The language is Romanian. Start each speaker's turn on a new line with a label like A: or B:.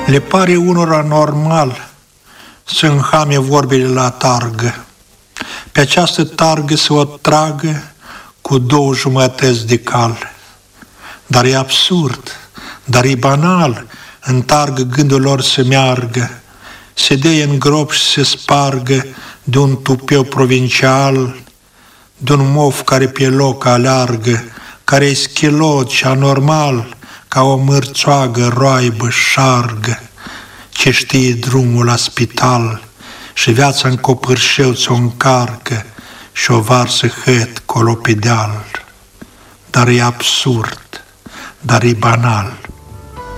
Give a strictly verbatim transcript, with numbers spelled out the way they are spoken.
A: Le pare unora normal să înhame vorbele la targă, pe această targă să o tragă cu două jumătăți de cal. Dar e absurd, dar e banal, în targă gândul lor să meargă, se deie în grop și se spargă de un tupeu provincial, de un mof care pe loc aleargă, care e schilot și anormal, ca o mârțoagă roaibă șargă, ce știe drumul la spital și viața în copârșeu ți-o încarcă și o varsă hăt colo pe deal. Dar e absurd, dar e banal.